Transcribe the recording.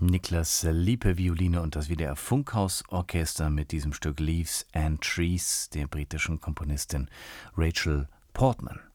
Niklas Liepe Violine und das WDR Funkhaus Orchester mit diesem Stück Leaves and Trees der britischen Komponistin Rachel Portman.